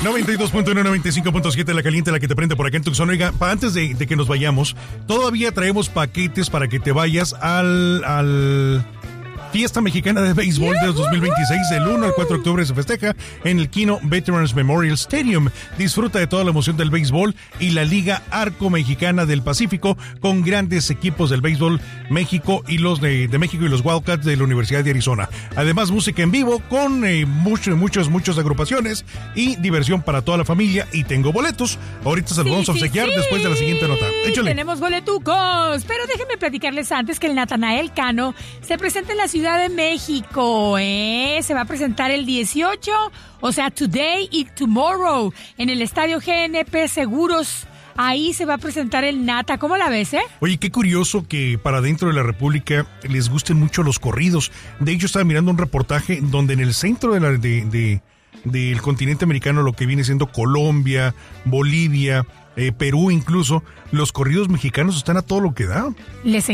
92.1, 95.7, la caliente, la que te prende por acá en Tucson. Oiga, antes de que nos vayamos, todavía traemos paquetes para que te vayas al Fiesta Mexicana de Béisbol de 2026. Del 1 al 4 de octubre se festeja en el Kino Veterans Memorial Stadium. Disfruta de toda la emoción del béisbol y la Liga Arco Mexicana del Pacífico con grandes equipos del béisbol México y los de México y los Wildcats de la Universidad de Arizona. Además, música en vivo con muchas agrupaciones y diversión para toda la familia. Y tengo boletos. Ahorita se los vamos a obsequiar después de la siguiente nota. Échale. Tenemos boletucos, pero déjenme platicarles antes que el Natanael Cano se presenta en la Ciudad de México, Se va a presentar el 18, o sea, today y tomorrow, en el Estadio GNP Seguros. Ahí se va a presentar el Nata. ¿Cómo la ves, Oye, qué curioso que para dentro de la República les gusten mucho los corridos. De hecho, estaba mirando un reportaje donde en el centro del continente americano, lo que viene siendo Colombia, Bolivia, Perú incluso, los corridos mexicanos están a todo lo que da. Les